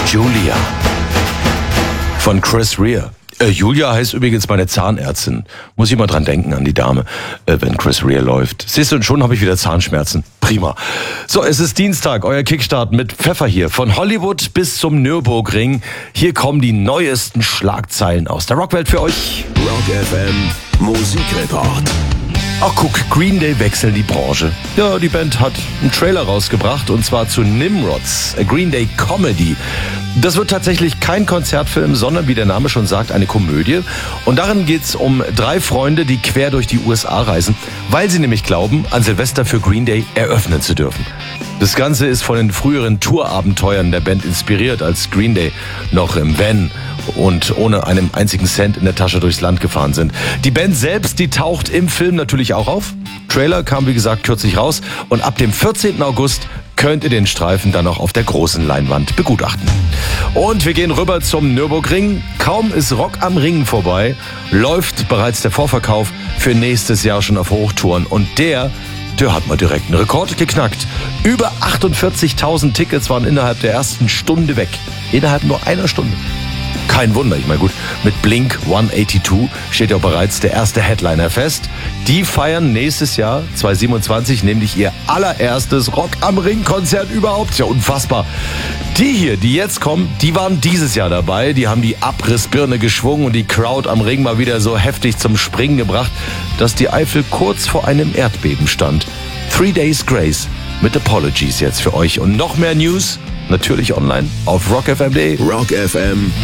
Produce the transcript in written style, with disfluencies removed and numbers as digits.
Julia von Chris Rea. Julia heißt übrigens meine Zahnärztin. Muss ich mal dran denken an die Dame, wenn Chris Rea läuft. Siehst du, und schon habe ich wieder Zahnschmerzen. Prima. So, es ist Dienstag, euer Kickstart mit Pfeffer hier. Von Hollywood bis zum Nürburgring. Hier kommen die neuesten Schlagzeilen aus der Rockwelt für euch. Rock FM Musikreport. Ach guck, Green Day wechseln die Branche. Ja, die Band hat einen Trailer rausgebracht und zwar zu Nimrods, a Green Day Comedy. Das wird tatsächlich kein Konzertfilm, sondern wie der Name schon sagt, eine Komödie. Und darin geht's um 3 Freunde, die quer durch die USA reisen, weil sie nämlich glauben, an Silvester für Green Day eröffnen zu dürfen. Das Ganze ist von den früheren Tourabenteuern der Band inspiriert, als Green Day noch im Van und ohne einen einzigen Cent in der Tasche durchs Land gefahren sind. Die Band selbst, die taucht im Film natürlich auch auf. Trailer kam wie gesagt kürzlich raus und ab dem 14. August könnt ihr den Streifen dann auch auf der großen Leinwand begutachten. Und wir gehen rüber zum Nürburgring. Kaum ist Rock am Ring vorbei, läuft bereits der Vorverkauf für nächstes Jahr schon auf Hochtouren. Und der hat mal direkt einen Rekord geknackt. Über 48.000 Tickets waren innerhalb der ersten Stunde weg. Innerhalb nur einer Stunde. Kein Wunder, ich meine gut, mit Blink 182 steht ja bereits der erste Headliner fest. Die feiern nächstes Jahr, 2027, nämlich ihr allererstes Rock am Ring Konzert überhaupt. Ja, unfassbar. Die hier, die jetzt kommen, die waren dieses Jahr dabei. Die haben die Abrissbirne geschwungen und die Crowd am Ring mal wieder so heftig zum Springen gebracht, dass die Eifel kurz vor einem Erdbeben stand. 3 Days Grace mit Apologies jetzt für euch. Und noch mehr News, natürlich online auf rockfm.de. Rock FM